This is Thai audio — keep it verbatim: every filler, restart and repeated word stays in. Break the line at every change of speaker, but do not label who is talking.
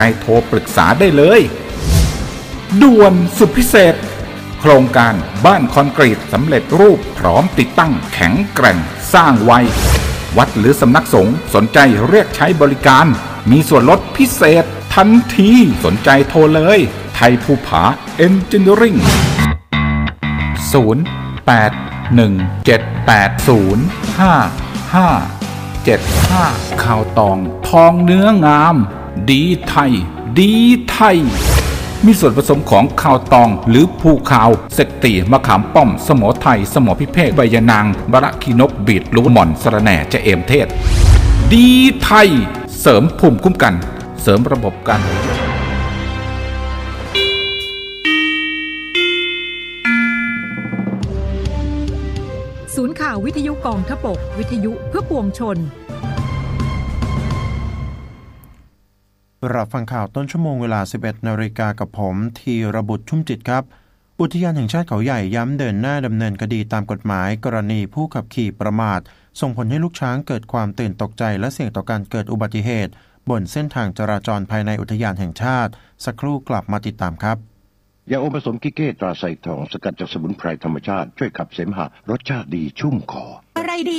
ให้โทรปรึกษาได้เลยด่วนสุดพิเศษโครงการบ้านคอนกรีตสำเร็จรูปพร้อมติดตั้งแข็งแกร่งสร้างไววัดหรือสำนักสงฆ์สนใจเรียกใช้บริการมีส่วนลดพิเศษทันทีสนใจโทรเลยไทยภูผาเอนจิเนียริ่งศูนย์ แปด หนึ่ง เจ็ด แปด ศูนย์ ห้า ห้า เจ็ด ห้าข้าวตองทองเนื้องามดีไทยดีไทยมีส่วนผสมของข้าวตองหรือภูขาวเสกตีมะขามป้อมสมอไทยสมอพิเภกใบยะนางบะระขีนกบีดลูกหม่อนสะระแหน่จะเอมเทศดีไทยเสริมภูมิคุ้มกันเสริมระบบการ
ศูนย์ข่าววิทยุกองทพบกวิทยุเพื่อปวงชน
รับฟังข่าวต้นชั่วโมงเวลา สิบเอ็ดนาฬิกากับผมธีรบุตรชุ่มจิตครับอุทยานแห่งชาติเขาใหญ่ย้ำเดินหน้าดำเนินคดีตามกฎหมายกรณีผู้ขับขี่ประมาทส่งผลให้ลูกช้างเกิดความตื่นตกใจและเสี่ยงต่อการเกิดอุบัติเหตุบนเส้นทางจราจรภายในอุทยานแห่งชาติสักครู่กลับมาติดตามครับ
ยาอมผสมกิเก้ตราไซทองสกัดจากสมุนไพรธรรมชาติช่วยขับเสมหะรสชาติดีชุ่มคออะไรดี